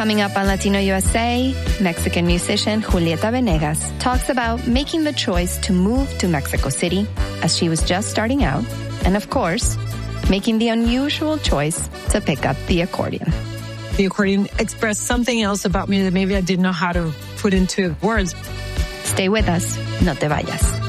Coming up on Latino USA, Mexican musician Julieta Venegas talks about making the choice to move to Mexico City as she was just starting out, and of course, making the unusual choice to pick up the accordion. The accordion expressed something else about me that maybe I didn't know how to put into words. Stay with us. No te vayas.